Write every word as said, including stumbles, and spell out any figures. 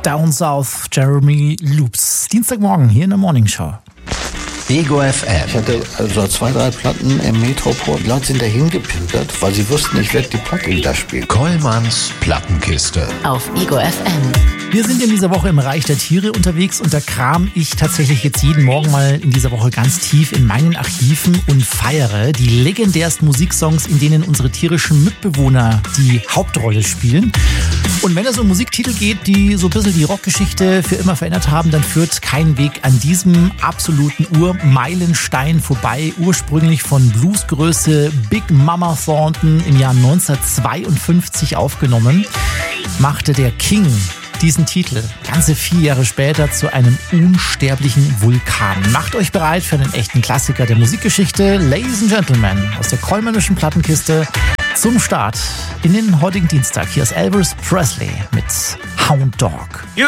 Down South, Jeremy Loops. Dienstagmorgen hier in der Morning Show. Ego F M. Ich hatte also zwei, drei Platten im Metropol. Die Leute sind dahin gepimpert, weil sie wussten, ich werde die Platte da spielen. Kollmanns Plattenkiste. Auf Ego F M. Wir sind in dieser Woche im Reich der Tiere unterwegs und da kram ich tatsächlich jetzt jeden Morgen mal in dieser Woche ganz tief in meinen Archiven und feiere die legendärsten Musiksongs, in denen unsere tierischen Mitbewohner die Hauptrolle spielen. Und wenn es um Musiktitel geht, die so ein bisschen die Rockgeschichte für immer verändert haben, dann führt kein Weg an diesem absoluten Urmeilenstein vorbei. Ursprünglich von Bluesgröße Big Mama Thornton im Jahr neunzehnhundertzweiundfünfzig aufgenommen, machte der King diesen Titel ganze vier Jahre später zu einem unsterblichen Vulkan. Macht euch bereit für einen echten Klassiker der Musikgeschichte. Ladies and Gentlemen, aus der Kollmannischen Plattenkiste zum Start in den heutigen Dienstag. Hier ist Elvis Presley mit Hound Dog.